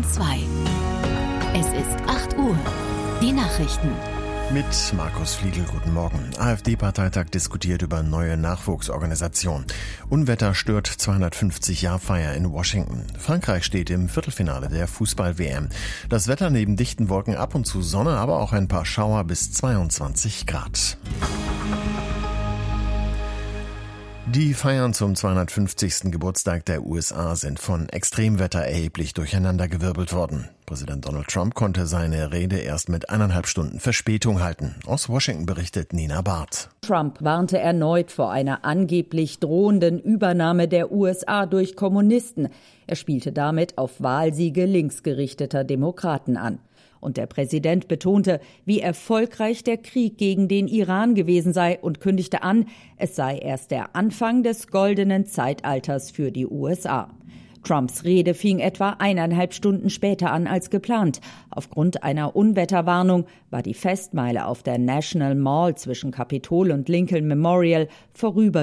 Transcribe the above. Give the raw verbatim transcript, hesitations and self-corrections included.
zwei. Es ist acht Uhr. Die Nachrichten. Mit Markus Fliegel, guten Morgen. AfD-Parteitag diskutiert über neue Nachwuchsorganisation. Unwetter stört zweihundertfünfzig-Jahr-Feier in Washington. Frankreich steht im Viertelfinale der Fußball-W M. Das Wetter neben dichten Wolken ab und zu Sonne, aber auch ein paar Schauer bis zweiundzwanzig Grad. Die Feiern zum zweihundertfünfzigsten Geburtstag der U S A sind von Extremwetter erheblich durcheinandergewirbelt worden. Präsident Donald Trump konnte seine Rede erst mit eineinhalb Stunden Verspätung halten. Aus Washington berichtet Nina Barth. Trump warnte erneut vor einer angeblich drohenden Übernahme der U S A durch Kommunisten. Er spielte damit auf Wahlsiege linksgerichteter Demokraten an. Und der Präsident betonte, wie erfolgreich der Krieg gegen den Iran gewesen sei und kündigte an, es sei erst der Anfang des goldenen Zeitalters für die U S A. Trumps Rede fing etwa eineinhalb Stunden später an als geplant. Aufgrund einer Unwetterwarnung war die Festmeile auf der National Mall zwischen Capitol und Lincoln Memorial vorüber.